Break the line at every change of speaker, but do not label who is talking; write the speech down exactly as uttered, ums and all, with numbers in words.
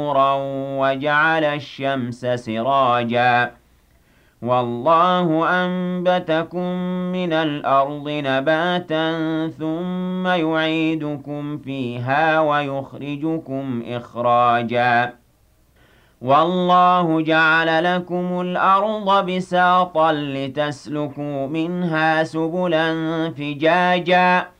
نُورًا وَجَعَلَ الشَّمْسَ سِرَاجًا وَاللَّهُ أَنبَتَكُم مِّنَ الْأَرْضِ نَبَاتًا ثُمَّ يُعِيدُكُمْ فِيهَا وَيُخْرِجُكُمْ إِخْرَاجًا وَاللَّهُ جَعَلَ لَكُمُ الْأَرْضَ بِسَاطًا لِّتَسْلُكُوا مِنْهَا سُبُلًا فِجَاجًا